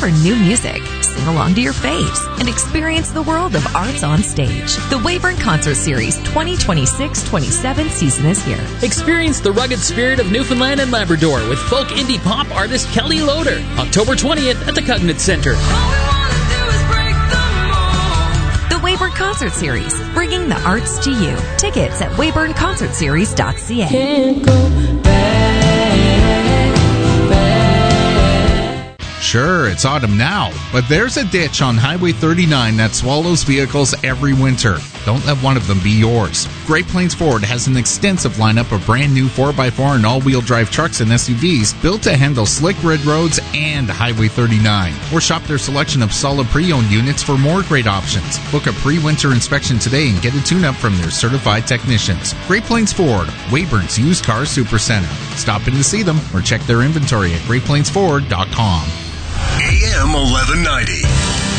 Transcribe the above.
discover new music, sing along to your faves, and experience the world of arts on stage. The Weyburn Concert Series 2026-27 season is here. Experience the rugged spirit of Newfoundland and Labrador with folk indie pop artist Kelly Loader, October 20th at the Cognate Center. The Weyburn Concert Series, bringing the arts to you. Tickets at weyburnconcertseries.ca. Can't go back. Sure, it's autumn now, but there's a ditch on Highway 39 that swallows vehicles every winter. Don't let one of them be yours. Great Plains Ford has an extensive lineup of brand new 4x4 and all-wheel drive trucks and SUVs built to handle slick red roads and Highway 39. Or shop their selection of solid pre-owned units for more great options. Book a pre-winter inspection today and get a tune-up from their certified technicians. Great Plains Ford, Weyburn's used car supercenter. Stop in to see them or check their inventory at greatplainsford.com. AM 1190.